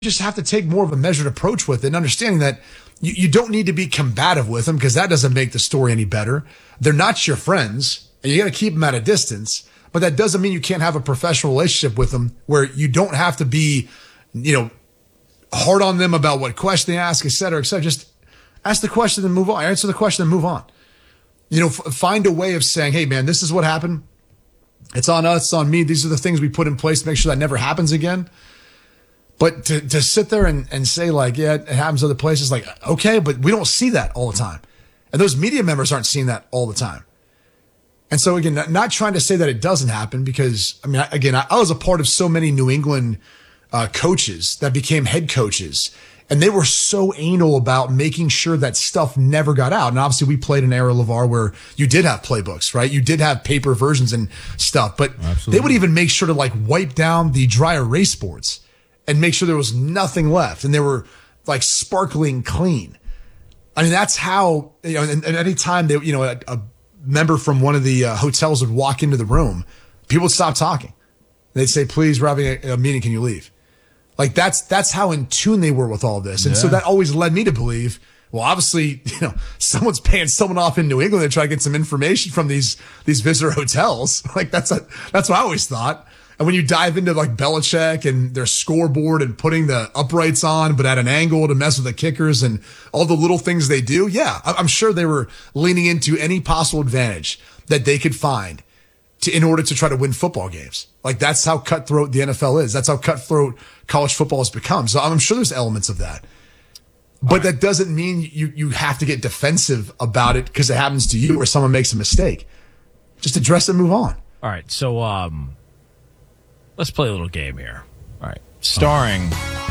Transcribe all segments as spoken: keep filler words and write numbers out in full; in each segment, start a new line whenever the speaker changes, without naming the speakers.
just have to take more of a measured approach with it and understanding that you, you don't need to be combative with them because that doesn't make the story any better. They're not your friends and you got to keep them at a distance, but that doesn't mean you can't have a professional relationship with them where you don't have to be, you know, hard on them about what question they ask, et cetera, et cetera. Just ask the question and move on. Answer the question and move on. You know, f- find a way of saying, hey, man, this is what happened. It's on us. It's on me. These are the things we put in place to make sure that never happens again. But to, to sit there and, and say like, yeah, it happens other places, like, okay, but we don't see that all the time. And those media members aren't seeing that all the time. And so again, not, not trying to say that it doesn't happen because, I mean, I, again, I, I was a part of so many New England uh, coaches that became head coaches. And they were so anal about making sure that stuff never got out. And obviously we played an era, LeVar, where you did have playbooks, right? You did have paper versions and stuff, but Absolutely. They would even make sure to like wipe down the dry erase boards and make sure there was nothing left. And they were like sparkling clean. I mean, that's how, you know, and, and any time they, you know, a, a member from one of the uh, hotels would walk into the room, people would stop talking. They'd say, please, we're having a, a meeting. Can you leave? Like that's, that's how in tune they were with all this. And yeah. so that always led me to believe, well, obviously, you know, someone's paying someone off in New England to try to get some information from these, these visitor hotels. Like that's a, that's what I always thought. And when you dive into like Belichick and their scoreboard and putting the uprights on, but at an angle to mess with the kickers and all the little things they do. Yeah. I'm sure they were leaning into any possible advantage that they could find to, in order to try to win football games. Like that's how cutthroat the N F L is. That's how cutthroat college football has become. So I'm sure there's elements of that, but right. that doesn't mean you, you have to get defensive about it because it happens to you or someone makes a mistake. Just address it and move on.
All right. So, um, let's play a little game here. All right. Starring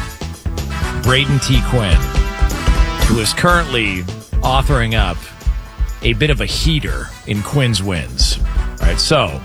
Braden T. Quinn, who is currently authoring up a bit of a heater in Quinn's wins. All right. So,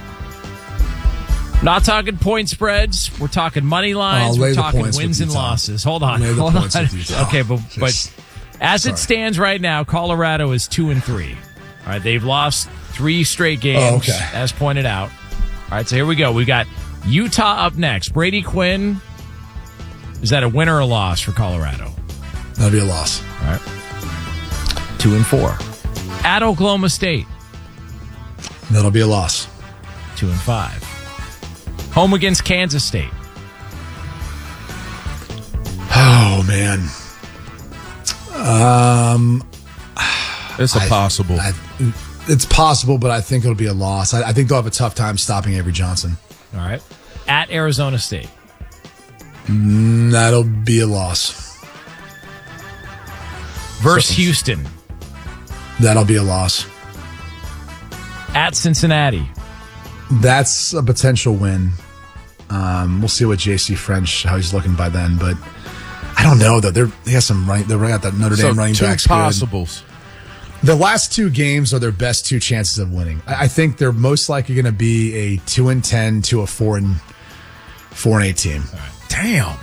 not talking point spreads. We're talking money lines. We're talking wins and losses. Hold on. Hold on. Okay, but, but as Sorry. it stands right now, Colorado is two and three. All right. They've lost three straight games, oh, okay. as pointed out. All right. So here we go. We got Utah up next. Brady Quinn, is that a win or a loss for Colorado?
That'll be a loss.
All right. Two and four. At Oklahoma State.
That'll be a loss.
Two and five. Home against Kansas State.
Oh, man. Um,
It's a
I,
possible. I,
it's possible, but I think it'll be a loss. I, I think they'll have a tough time stopping Avery Johnson.
All right. At Arizona State.
Mm, that'll be a loss.
Versus so, Houston.
That'll be a loss.
At Cincinnati.
That's a potential win. Um, we'll see what J C French, how he's looking by then, but I don't know though. They're, they have some running, they're got that Notre Dame
so
running
two
backs.
Possibles.
Good. The last two games are their best two chances of winning. I, I think they're most likely going to be a two and ten to a four and four and eight team.
All right.
Damn.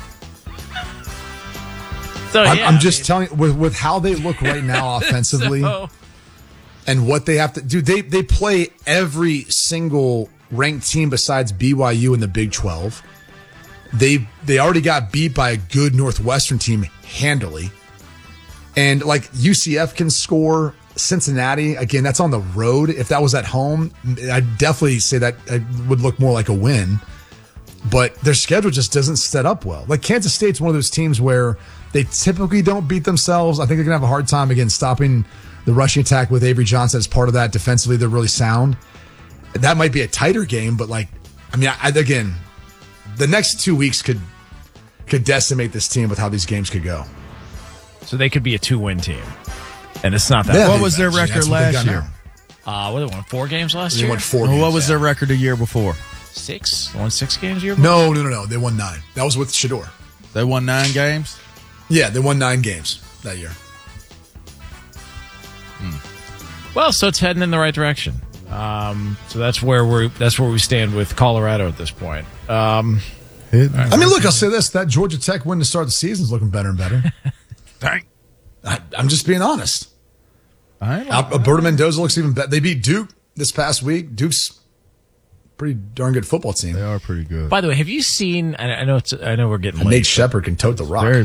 So,
I'm,
yeah,
I'm just
I mean,
telling you, with, with how they look right now offensively
so,
and what they have to do, they, they play every single ranked team besides B Y U in the Big twelve. They, they already got beat by a good Northwestern team handily. And like U C F can score. Cincinnati, again, that's on the road. If that was at home, I'd definitely say that it would look more like a win. But their schedule just doesn't set up well. Like Kansas State's one of those teams where they typically don't beat themselves. I think they're going to have a hard time, again, stopping the rushing attack with Avery Johnson as part of that. Defensively, they're really sound. That might be a tighter game, but like, I mean, I, again, the next two weeks could could decimate this team with how these games could go.
So they could be a two-win team. And it's not that.
Yeah,
bad.
what was their record last year?
Uh, what, they won four games last
they
year?
Won four
well,
games,
what was
yeah.
their record the year before?
Six? They won six games a year before?
No, no, no, no. They won nine. That was with Shador.
They won nine games?
Yeah, they won nine games that year.
Hmm. Well, so it's heading in the right direction. Um, so that's where we're. That's where we stand with Colorado at this point. Um,
right. I mean, look, I'll say this: that Georgia Tech win to start the season is looking better and better.
Dang.
I, I'm just being honest.
I
Alberto Mendoza looks even better. They beat Duke this past week. Duke's pretty darn good football team.
They are pretty good.
By the way, have you seen? I I know it's. I know we're getting
And
late.
Nate Shepard can tote the rock.
They're